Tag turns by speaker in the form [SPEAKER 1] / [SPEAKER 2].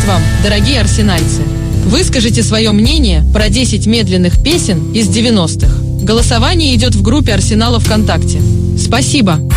[SPEAKER 1] вам, дорогие арсенальцы! Выскажите свое мнение про 10 медленных песен из 90-х. Голосование идет в группе Арсенала ВКонтакте. Спасибо!